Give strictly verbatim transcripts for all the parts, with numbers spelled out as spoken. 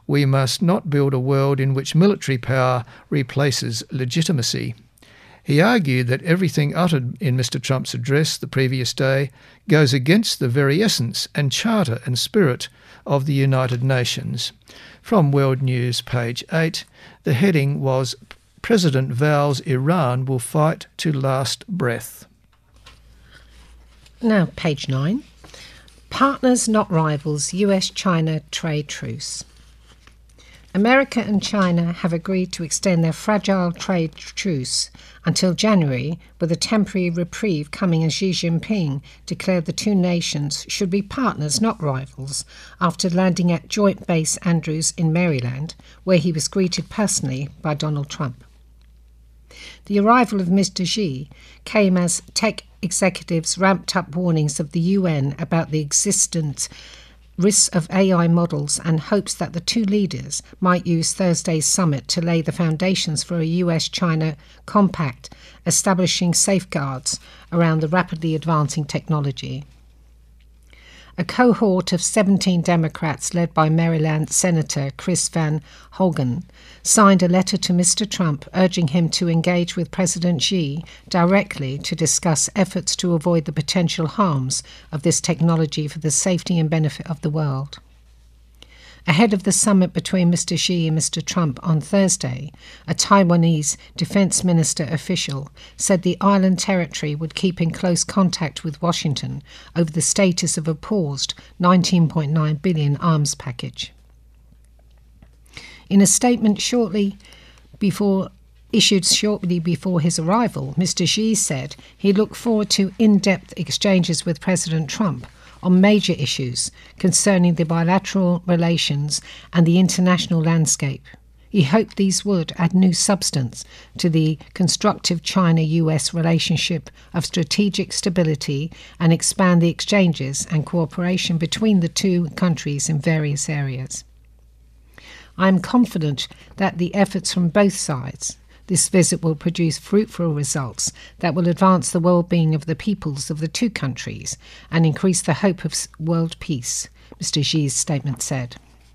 We must not build a world in which military power replaces legitimacy. He argued that everything uttered in Mister Trump's address the previous day goes against the very essence and charter and spirit of the United Nations. From World News, page eight, the heading was President vows Iran will fight to last breath. Now, page nine. Partners, not rivals, U S China trade truce. America and China have agreed to extend their fragile trade truce until January, with a temporary reprieve coming as Xi Jinping declared the two nations should be partners, not rivals, after landing at Joint Base Andrews in Maryland, where he was greeted personally by Donald Trump. The arrival of Mister Xi came as tech executives ramped up warnings of the U N about the existent risks of A I models and hopes that the two leaders might use Thursday's summit to lay the foundations for a U S China compact establishing safeguards around the rapidly advancing technology. A cohort of seventeen Democrats led by Maryland Senator Chris Van Hollen signed a letter to Mister Trump urging him to engage with President Xi directly to discuss efforts to avoid the potential harms of this technology for the safety and benefit of the world. Ahead of the summit between Mister Xi and Mister Trump on Thursday, a Taiwanese defense minister official said the island territory would keep in close contact with Washington over the status of a paused nineteen point nine billion dollars arms package. In a statement shortly before issued shortly before his arrival, Mister Xi said he looked forward to in-depth exchanges with President Trump on major issues concerning the bilateral relations and the international landscape. He hoped these would add new substance to the constructive China-U S relationship of strategic stability and expand the exchanges and cooperation between the two countries in various areas. I am confident that the efforts from both sides this visit will produce fruitful results that will advance the well-being of the peoples of the two countries and increase the hope of world peace, Mister Xi's statement said.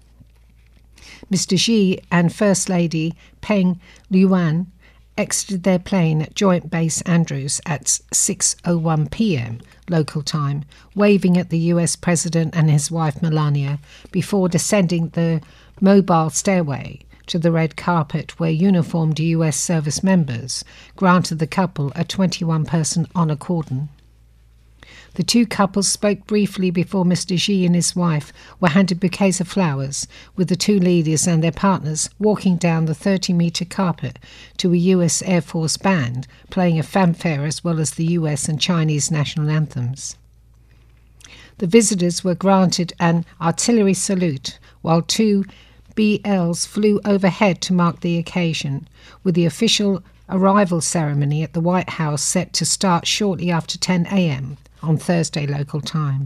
Mister Xi and First Lady Peng Liyuan exited their plane at Joint Base Andrews at six oh one p.m. local time, waving at the U S President and his wife Melania before descending the mobile stairway to the red carpet where uniformed U S service members granted the couple a twenty-one person honour cordon. The two couples spoke briefly before Mister Xi and his wife were handed bouquets of flowers, with the two leaders and their partners walking down the thirty metre carpet to a U S Air Force band playing a fanfare as well as the U S and Chinese national anthems. The visitors were granted an artillery salute while two B Ls flew overhead to mark the occasion, with the official arrival ceremony at the White House set to start shortly after ten a.m. on Thursday local time.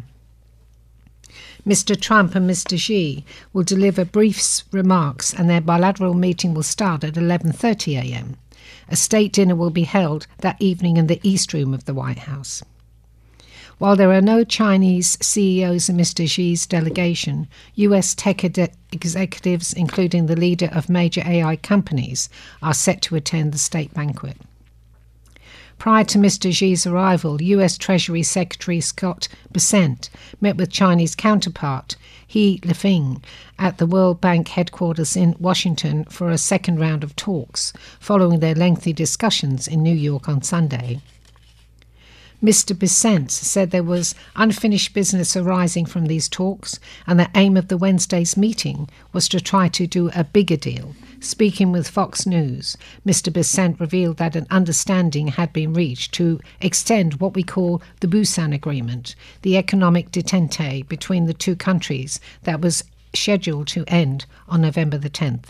Mister Trump and Mister Xi will deliver brief remarks and their bilateral meeting will start at eleven thirty a.m. A state dinner will be held that evening in the East Room of the White House. While there are no Chinese C E Os in Mister Xi's delegation, U S tech ed- executives, including the leader of major A I companies, are set to attend the state banquet. Prior to Mister Xi's arrival, U S Treasury Secretary Scott Bessent met with Chinese counterpart He Lifeng at the World Bank headquarters in Washington for a second round of talks, following their lengthy discussions in New York on Sunday. Mister Bessent said there was unfinished business arising from these talks and the aim of the Wednesday's meeting was to try to do a bigger deal. Speaking with Fox News, Mister Bessent revealed that an understanding had been reached to extend what we call the Busan Agreement, the economic detente between the two countries that was scheduled to end on November the tenth.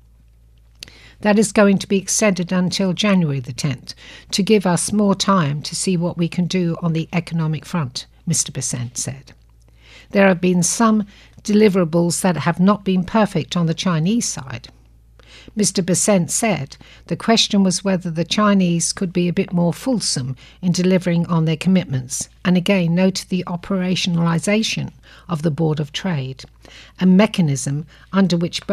That is going to be extended until January the tenth, to give us more time to see what we can do on the economic front, Mister Bessent said. There have been some deliverables that have not been perfect on the Chinese side. Mister Bessent said the question was whether the Chinese could be a bit more fulsome in delivering on their commitments, and again noted the operationalisation of the Board of Trade, a mechanism under which